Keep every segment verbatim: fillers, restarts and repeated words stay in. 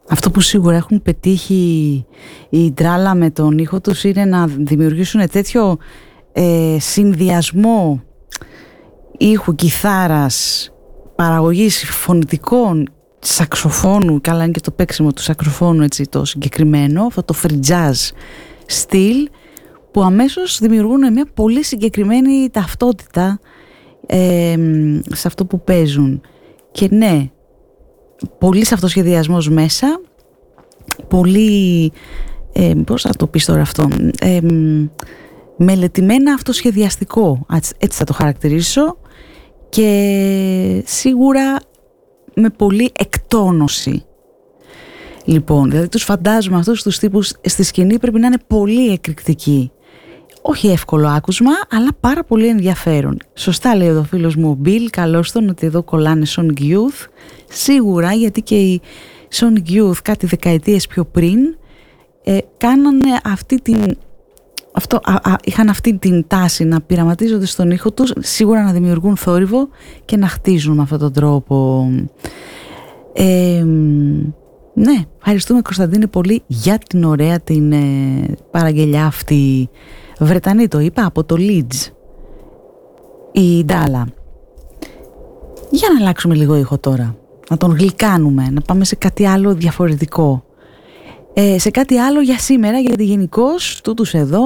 Αυτό που σίγουρα έχουν πετύχει η Τράλα με τον ήχο τους είναι να δημιουργήσουν τέτοιο ε, συνδυασμό ήχου, κιθάρας, παραγωγής φωνητικών, σαξοφώνου, καλά είναι και το παίξιμο του σαξοφώνου έτσι το συγκεκριμένο, αυτό το free jazz στυλ, που αμέσως δημιουργούν μια πολύ συγκεκριμένη ταυτότητα ε, σε αυτό που παίζουν. Και ναι, πολύ αυτοσχεδιασμός μέσα, πολύ, ε, πώς θα το πεις τώρα αυτό, ε, μελετημένα αυτοσχεδιαστικό, έτσι θα το χαρακτηρίσω, και σίγουρα με πολύ εκτόνωση. Λοιπόν, δηλαδή τους φαντάζομαι αυτούς τους τύπους στη σκηνή πρέπει να είναι πολύ εκρηκτικοί. Όχι εύκολο άκουσμα, αλλά πάρα πολύ ενδιαφέρον. Σωστά λέει ο φίλος μου ο Μπιλ, καλώς τον, ότι εδώ κολλάνε Sonic Youth. Σίγουρα, γιατί και οι Sonic Youth κάτι δεκαετίες πιο πριν ε, κάνανε αυτή την, αυτό, α, α, είχαν αυτή την τάση να πειραματίζονται στον ήχο τους, σίγουρα να δημιουργούν θόρυβο και να χτίζουν με αυτόν τον τρόπο. Ε, ναι, ευχαριστούμε Κωνσταντίνε πολύ για την ωραία την ε, παραγγελιά αυτή. Βρετανή το είπα, από το Leeds, η Ντάλα. Για να αλλάξουμε λίγο ήχο τώρα, να τον γλυκάνουμε, να πάμε σε κάτι άλλο διαφορετικό, ε, σε κάτι άλλο για σήμερα, γιατί γενικώς τούτους εδώ,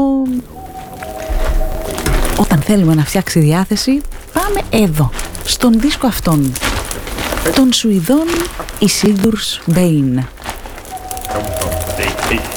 όταν θέλουμε να φτιάξει διάθεση, πάμε εδώ, στον δίσκο αυτόν, των Σουηδών Isildurs Bane.